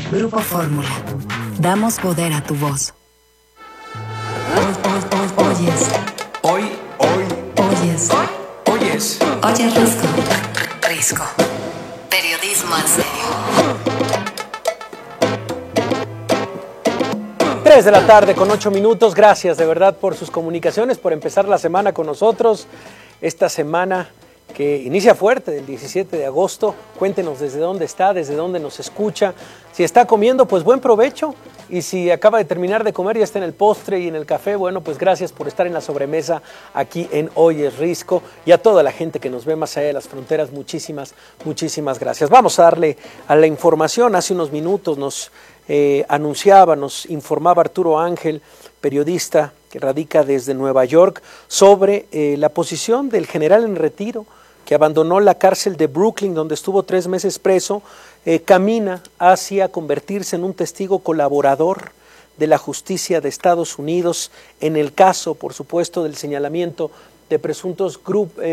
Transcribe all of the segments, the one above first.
Grupo Fórmula. Damos poder a tu voz. Oyes. Oyes. Oyes Risco. Risco. Periodismo en serio. 3 de la tarde con 8 minutos. Gracias de verdad por sus comunicaciones, por empezar la semana con nosotros. Esta semana que inicia fuerte, del 17 de agosto. Cuéntenos desde dónde está, desde dónde nos escucha. Si está comiendo, pues buen provecho. Y si acaba de terminar de comer y está en el postre y en el café, bueno, pues gracias por estar en la sobremesa aquí en Hoy es Risco. Y a toda la gente que nos ve más allá de las fronteras, muchísimas gracias. Vamos a darle a la información. Hace unos minutos nos nos informaba Arturo Ángel, periodista que radica desde Nueva York, sobre la posición del general en retiro que abandonó la cárcel de Brooklyn, donde estuvo 3 meses preso, camina hacia convertirse en un testigo colaborador de la justicia de Estados Unidos en el caso, por supuesto, del señalamiento de presuntos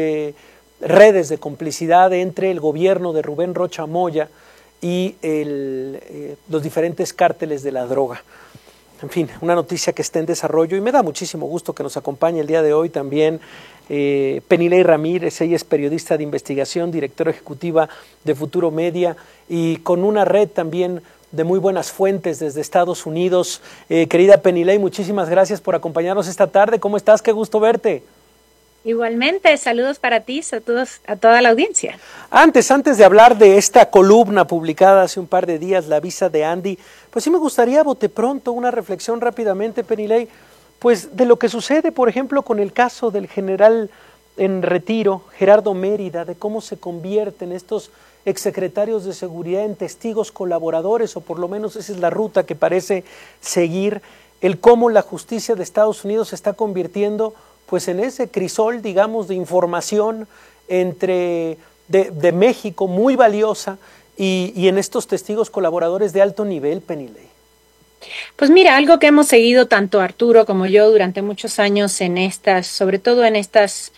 redes de complicidad entre el gobierno de Rubén Rocha Moya y los diferentes cárteles de la droga. En fin, una noticia que está en desarrollo y me da muchísimo gusto que nos acompañe el día de hoy también Penilei Ramírez. Ella es periodista de investigación, directora ejecutiva de Futuro Media y con una red también de muy buenas fuentes desde Estados Unidos. Querida Penilei, muchísimas gracias por acompañarnos esta tarde. ¿Cómo estás? Qué gusto verte. Igualmente, saludos para ti, a toda la audiencia. Antes de hablar de esta columna publicada hace un par de días, La Visa de Andy, pues sí me gustaría, bote pronto, una reflexión rápidamente, Penilei, pues de lo que sucede, por ejemplo, con el caso del general en retiro, Gerardo Mérida, de cómo se convierten estos exsecretarios de seguridad en testigos colaboradores, o por lo menos esa es la ruta que parece seguir, el cómo la justicia de Estados Unidos se está convirtiendo pues en ese crisol, digamos, de información de México muy valiosa y en estos testigos colaboradores de alto nivel, Penilei. Pues mira, algo que hemos seguido tanto Arturo como yo durante muchos años sobre todo en estas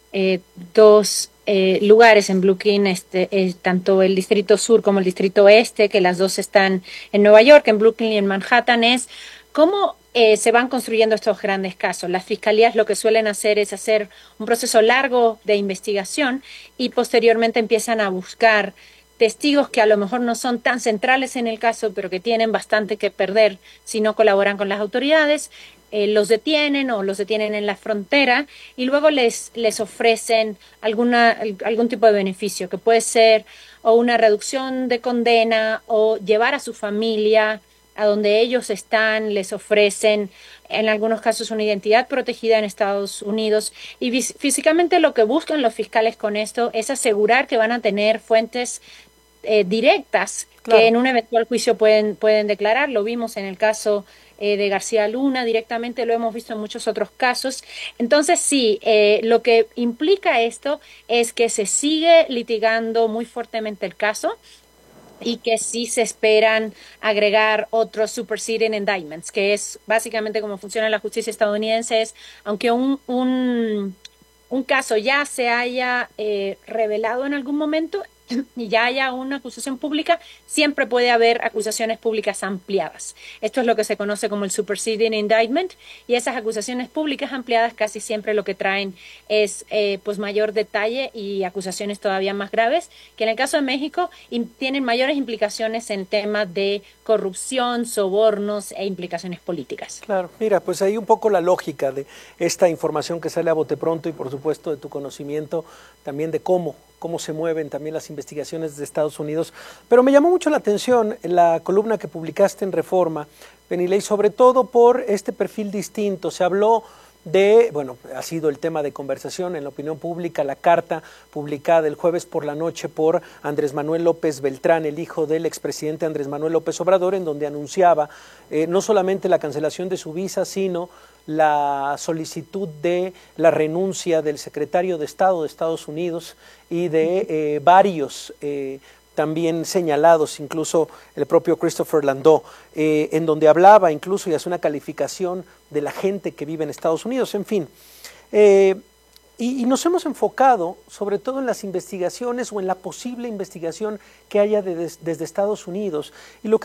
dos lugares en Brooklyn, tanto el Distrito Sur como el Distrito Oeste, que las dos están en Nueva York, en Brooklyn y en Manhattan, es cómo se van construyendo estos grandes casos. Las fiscalías lo que suelen hacer es hacer un proceso largo de investigación y posteriormente empiezan a buscar testigos que a lo mejor no son tan centrales en el caso, pero que tienen bastante que perder si no colaboran con las autoridades. Los detienen o los detienen en la frontera y luego les ofrecen algún tipo de beneficio, que puede ser o una reducción de condena o llevar a su familia a donde ellos están, les ofrecen en algunos casos una identidad protegida en Estados Unidos y físicamente lo que buscan los fiscales con esto es asegurar que van a tener fuentes directas, claro, que en un eventual juicio pueden declarar. Lo vimos en el caso de García Luna directamente, lo hemos visto en muchos otros casos. Entonces sí, lo que implica esto es que se sigue litigando muy fuertemente el caso y que sí se esperan agregar otros superseding indictments, que es básicamente como funciona la justicia estadounidense, es aunque un caso ya se haya revelado en algún momento y ya haya una acusación pública, siempre puede haber acusaciones públicas ampliadas. Esto es lo que se conoce como el superseding indictment y esas acusaciones públicas ampliadas casi siempre lo que traen es pues mayor detalle y acusaciones todavía más graves, que en el caso de México tienen mayores implicaciones en temas de corrupción, sobornos e implicaciones políticas. Claro, mira, pues ahí un poco la lógica de esta información que sale a bote pronto y por supuesto de tu conocimiento también de cómo se mueven también las investigaciones de Estados Unidos. Pero me llamó mucho la atención la columna que publicaste en Reforma, Penilei, sobre todo por este perfil distinto. Se habló ha sido el tema de conversación en la opinión pública, la carta publicada el jueves por la noche por Andrés Manuel López Beltrán, el hijo del expresidente Andrés Manuel López Obrador, en donde anunciaba no solamente la cancelación de su visa, sino la solicitud de la renuncia del secretario de Estado de Estados Unidos y de varios también señalados, incluso el propio Christopher Landau, en donde hablaba incluso y hace una calificación de la gente que vive en Estados Unidos, en fin. Y nos hemos enfocado sobre todo en las investigaciones o en la posible investigación que haya desde Estados Unidos. Y lo que